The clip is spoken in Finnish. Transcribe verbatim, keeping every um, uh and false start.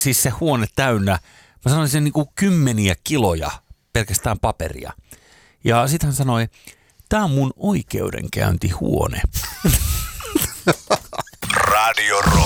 siis se huone täynnä, mä sanoisin niin kuin kymmeniä kiloja pelkästään paperia. Ja sitten hän sanoi, tää on mun oikeudenkäyntihuone. Radio